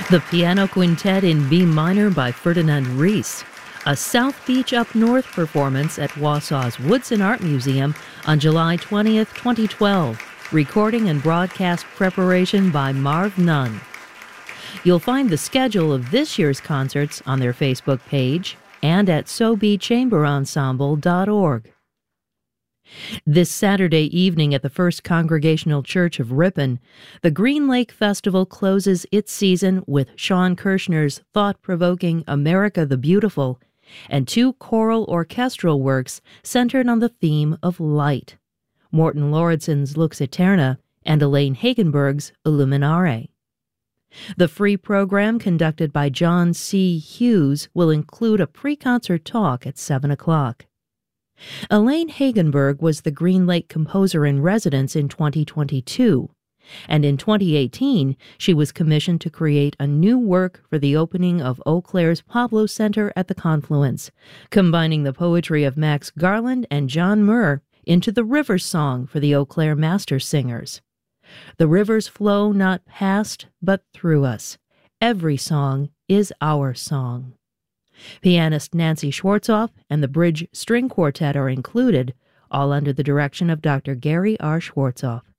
The Piano Quintet in B minor by Ferdinand Ries, a South Beach Up North performance at Wausau's Woodson Art Museum on July 20th, 2012. Recording and broadcast preparation by Marv Nunn. You'll find the schedule of this year's concerts on their Facebook page and at SoBChamberensemble.org. This Saturday evening at the First Congregational Church of Ripon, the Green Lake Festival closes its season with Sean Kirshner's thought-provoking America the Beautiful and two choral orchestral works centered on the theme of light, Morton Lauridsen's Lux Aeterna and Elaine Hagenberg's Illuminare. The free program conducted by John C. Hughes will include a pre-concert talk at 7 o'clock. Elaine Hagenberg was the Green Lake composer in residence in 2022, and in 2018 she was commissioned to create a new work for the opening of Eau Claire's Pablo Center at the Confluence, combining the poetry of Max Garland and John Muir into the River Song for the Eau Claire Master Singers. The rivers flow not past, but through us. Every song is our song. Pianist Nancy Schwartzoff and the Bridge String Quartet are included, all under the direction of Dr. Gary R. Schwartzoff.